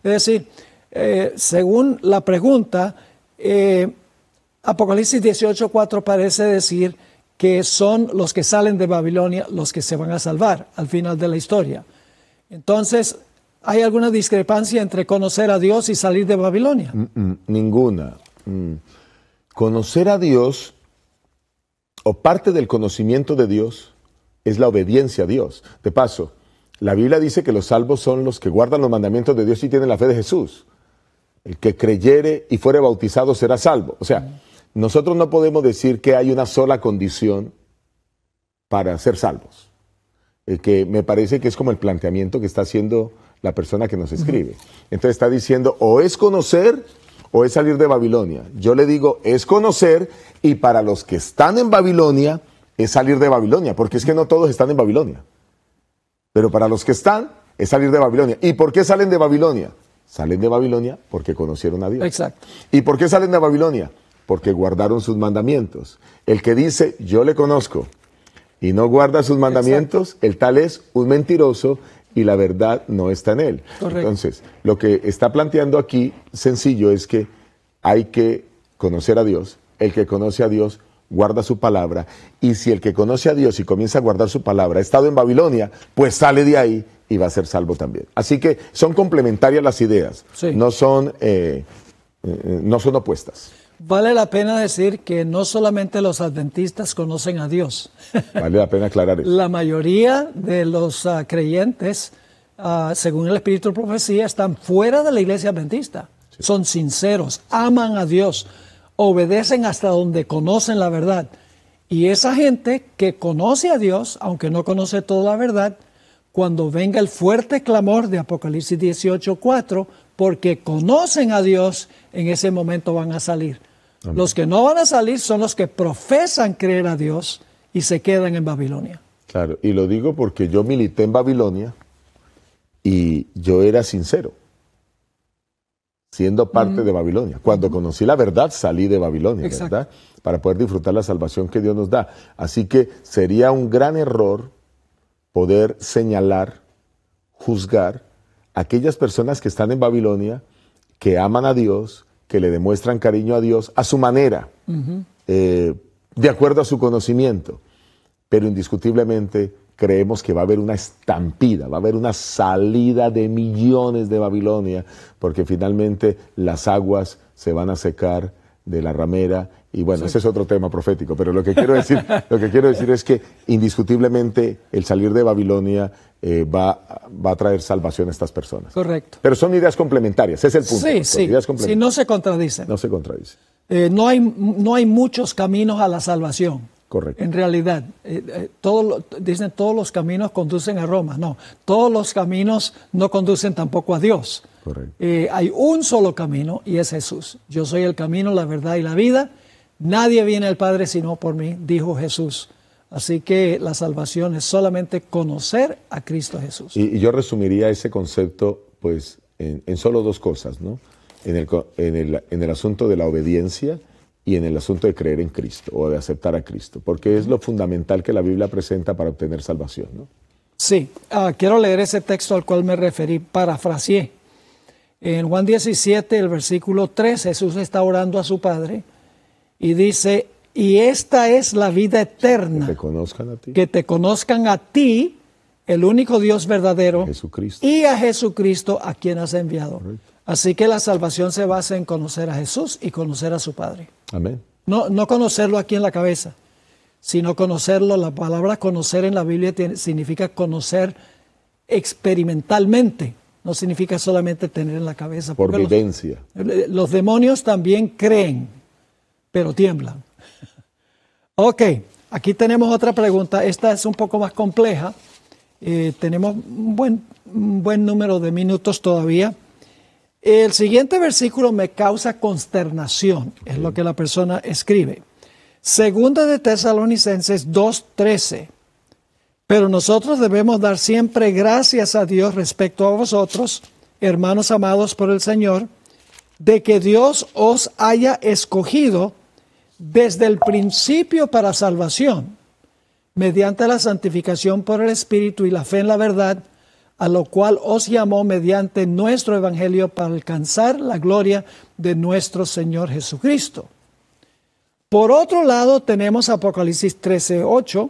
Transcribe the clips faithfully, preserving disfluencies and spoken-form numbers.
Es decir, eh, según la pregunta, eh, Apocalipsis dieciocho cuatro parece decir que son los que salen de Babilonia los que se van a salvar al final de la historia. Entonces, ¿hay alguna discrepancia entre conocer a Dios y salir de Babilonia? Mm, mm, ninguna. Mm. Conocer a Dios, o parte del conocimiento de Dios, es la obediencia a Dios. De paso, la Biblia dice que los salvos son los que guardan los mandamientos de Dios y tienen la fe de Jesús. El que creyere y fuere bautizado será salvo. O sea, nosotros no podemos decir que hay una sola condición para ser salvos. El que me parece que es como el planteamiento que está haciendo la persona que nos escribe. Entonces está diciendo, o es conocer o es salir de Babilonia. Yo le digo, es conocer, y para los que están en Babilonia, es salir de Babilonia, porque es que no todos están en Babilonia. Pero para los que están, es salir de Babilonia. ¿Y por qué salen de Babilonia? Salen de Babilonia porque conocieron a Dios. Exacto. ¿Y por qué salen de Babilonia? Porque guardaron sus mandamientos. El que dice, yo le conozco, y no guarda sus mandamientos, exacto, el tal es un mentiroso y la verdad no está en él. Correcto. Entonces, lo que está planteando aquí, sencillo, es que hay que conocer a Dios. El que conoce a Dios guarda su palabra, y si el que conoce a Dios y comienza a guardar su palabra ha estado en Babilonia, pues sale de ahí y va a ser salvo también. Así que son complementarias las ideas, sí, no son, eh, eh, no son opuestas. Vale la pena decir que no solamente los adventistas conocen a Dios. Vale la pena aclarar eso. La mayoría de los uh, creyentes, uh, según el Espíritu de Profecía, están fuera de la iglesia adventista. Sí. Son sinceros, aman a Dios, obedecen hasta donde conocen la verdad. Y esa gente que conoce a Dios, aunque no conoce toda la verdad, cuando venga el fuerte clamor de Apocalipsis dieciocho cuatro, porque conocen a Dios, en ese momento van a salir. Amén. Los que no van a salir son los que profesan creer a Dios y se quedan en Babilonia. Claro, y lo digo porque yo milité en Babilonia y yo era sincero, siendo parte mm. de Babilonia. Cuando mm. conocí la verdad, salí de Babilonia, exacto, ¿verdad? Para poder disfrutar la salvación que Dios nos da. Así que sería un gran error poder señalar, juzgar a aquellas personas que están en Babilonia, que aman a Dios, que le demuestran cariño a Dios a su manera, uh-huh. eh, de acuerdo a su conocimiento. Pero indiscutiblemente creemos que va a haber una estampida, va a haber una salida de millones de Babilonia, porque finalmente las aguas se van a secar de la ramera. Y bueno, sí, ese es otro tema profético, pero lo que quiero decir, lo que quiero decir es que indiscutiblemente el salir de Babilonia eh, va, va a traer salvación a estas personas. Correcto. Pero son ideas complementarias, ese es el punto. Sí, sí, ideas sí, no se contradicen. No se contradicen. Eh, no hay, no hay muchos caminos a la salvación. Correcto. En realidad, eh, eh, todo lo, dicen todos los caminos conducen a Roma. No, todos los caminos no conducen tampoco a Dios. Correcto. Eh, hay un solo camino y es Jesús. Yo soy el camino, la verdad y la vida. Nadie viene al Padre sino por mí, dijo Jesús. Así que la salvación es solamente conocer a Cristo Jesús. Y, y yo resumiría ese concepto pues en, en solo dos cosas, ¿no? En el, en, el, en el asunto de la obediencia y en el asunto de creer en Cristo o de aceptar a Cristo, porque es lo fundamental que la Biblia presenta para obtener salvación, ¿no? Sí, uh, quiero leer ese texto al cual me referí, parafraseé. En Juan diecisiete, el versículo tres, Jesús está orando a su Padre y dice, y esta es la vida eterna, que te conozcan a ti, que te conozcan a ti, el único Dios verdadero, Jesucristo, y a Jesucristo a quien has enviado. Correcto. Así que la salvación se basa en conocer a Jesús y conocer a su Padre. Amén. No, no conocerlo aquí en la cabeza, sino conocerlo. La palabra conocer en la Biblia tiene, significa conocer experimentalmente. No significa solamente tener en la cabeza. Por vivencia. Los, los demonios también creen, pero tiemblan. Ok, aquí tenemos otra pregunta. Esta es un poco más compleja. Eh, tenemos un buen, un buen número de minutos todavía. El siguiente versículo me causa consternación, es lo que la persona escribe. Segunda de Tesalonicenses dos trece. Pero nosotros debemos dar siempre gracias a Dios respecto a vosotros, hermanos amados por el Señor, de que Dios os haya escogido desde el principio para salvación, mediante la santificación por el Espíritu y la fe en la verdad, a lo cual os llamó mediante nuestro evangelio para alcanzar la gloria de nuestro Señor Jesucristo. Por otro lado, tenemos Apocalipsis trece, ocho,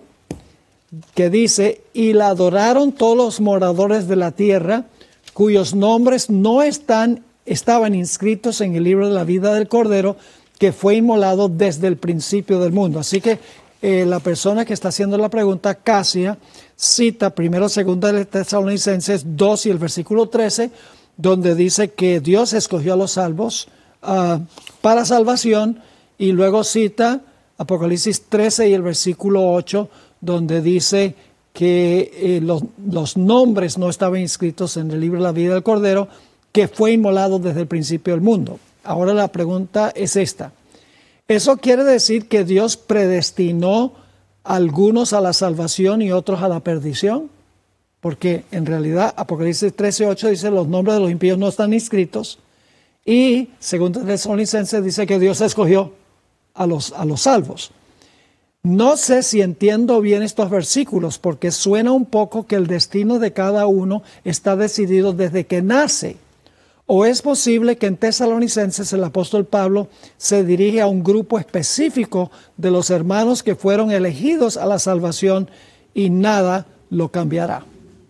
que dice, y la adoraron todos los moradores de la tierra, cuyos nombres no están, estaban inscritos en el libro de la vida del Cordero, que fue inmolado desde el principio del mundo. Así que eh, la persona que está haciendo la pregunta, Casia, cita primero segunda de Tesalonicenses dos y el versículo trece, donde dice que Dios escogió a los salvos uh, para salvación, y luego cita Apocalipsis trece y el versículo ocho, donde dice que eh, los, los nombres no estaban inscritos en el libro de la vida del Cordero, que fue inmolado desde el principio del mundo. Ahora la pregunta es esta. ¿Eso quiere decir que Dios predestinó a algunos a la salvación y otros a la perdición? Porque en realidad Apocalipsis trece, ocho dice los nombres de los impíos no están inscritos, y según Tesalonicenses dice que Dios escogió a los, a los salvos. No sé si entiendo bien estos versículos, porque suena un poco que el destino de cada uno está decidido desde que nace. ¿O es posible que en Tesalonicenses el apóstol Pablo se dirige a un grupo específico de los hermanos que fueron elegidos a la salvación y nada lo cambiará?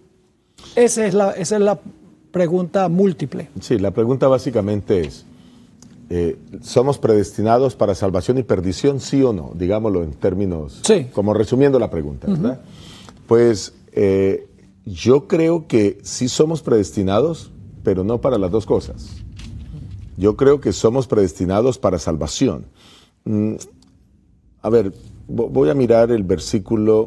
Esa es la, esa es la pregunta múltiple. Sí, la pregunta básicamente es, eh, ¿somos predestinados para salvación y perdición, sí o no? Digámoslo en términos, sí, como resumiendo la pregunta, ¿verdad? Uh-huh. Pues eh, yo creo que sí somos predestinados, pero no para las dos cosas. Yo creo que somos predestinados para salvación. Mm, a ver, voy a mirar el versículo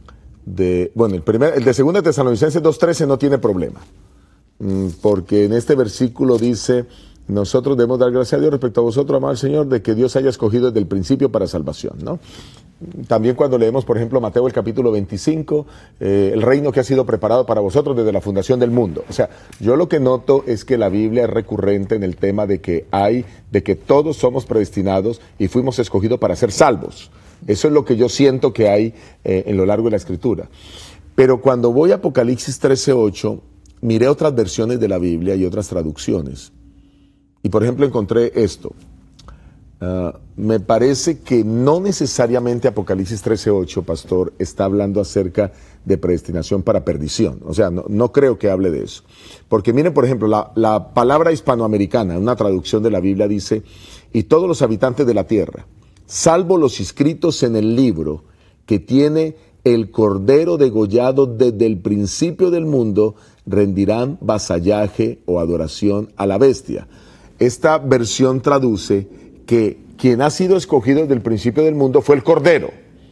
de, bueno, el, primer, el de segunda Tesalonicenses dos trece no tiene problema, mm, porque en este versículo dice, nosotros debemos dar gracias a Dios respecto a vosotros, amado Señor, de que Dios haya escogido desde el principio para salvación, ¿no? También cuando leemos, por ejemplo, Mateo el capítulo veinticinco, eh, el reino que ha sido preparado para vosotros desde la fundación del mundo. O sea, yo lo que noto es que la Biblia es recurrente en el tema de que hay, de que todos somos predestinados y fuimos escogidos para ser salvos. Eso es lo que yo siento que hay eh, en lo largo de la Escritura. Pero cuando voy a Apocalipsis trece ocho, miré otras versiones de la Biblia y otras traducciones. Y por ejemplo encontré esto. Uh, me parece que no necesariamente Apocalipsis trece ocho, pastor, está hablando acerca de predestinación para perdición. O sea, no, no creo que hable de eso. Porque miren, por ejemplo, la, la palabra hispanoamericana, una traducción de la Biblia dice, y todos los habitantes de la tierra, salvo los inscritos en el libro que tiene el Cordero degollado desde el principio del mundo, rendirán vasallaje o adoración a la bestia. Esta versión traduce que quien ha sido escogido desde el principio del mundo fue el Cordero,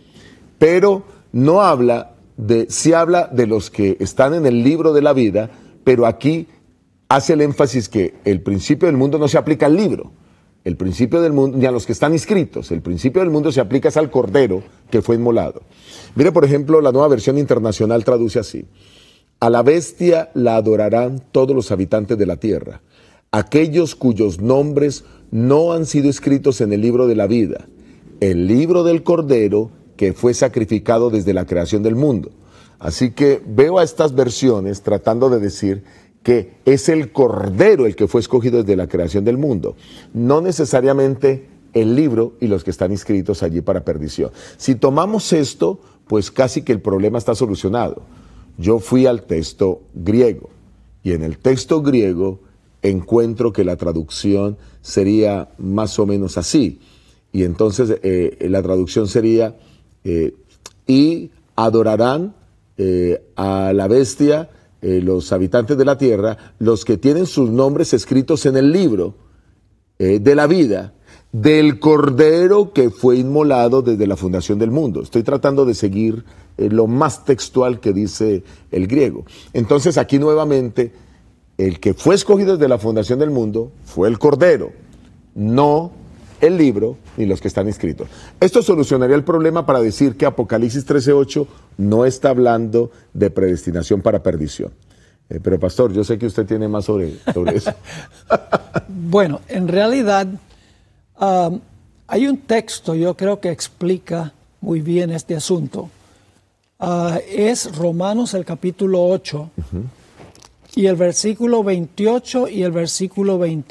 pero no habla de, sí habla de los que están en el libro de la vida, pero aquí hace el énfasis que el principio del mundo no se aplica al libro, el principio del mundo, ni a los que están inscritos, el principio del mundo se aplica al Cordero que fue inmolado. Mire, por ejemplo, la Nueva Versión Internacional traduce así, a la bestia la adorarán todos los habitantes de la tierra, aquellos cuyos nombres no han sido escritos en el libro de la vida, el libro del Cordero que fue sacrificado desde la creación del mundo. Así que veo a estas versiones tratando de decir que es el Cordero el que fue escogido desde la creación del mundo, no necesariamente el libro y los que están inscritos allí para perdición. Si tomamos esto, pues casi que el problema está solucionado. Yo fui al texto griego y en el texto griego encuentro que la traducción sería más o menos así. Y entonces eh, la traducción sería, eh, y adorarán eh, a la bestia eh, los habitantes de la tierra, los que tienen sus nombres escritos en el libro eh, de la vida, del Cordero que fue inmolado desde la fundación del mundo. Estoy tratando de seguir eh, lo más textual que dice el griego. Entonces aquí nuevamente, el que fue escogido desde la fundación del mundo fue el Cordero, no el libro ni los que están inscritos. Esto solucionaría el problema para decir que Apocalipsis trece ocho no está hablando de predestinación para perdición. Eh, pero pastor, yo sé que usted tiene más sobre, sobre eso. Bueno, en realidad um, hay un texto, yo creo que explica muy bien este asunto. Uh, es Romanos el capítulo ocho. Uh-huh. y el versículo veintiocho y el versículo veinte.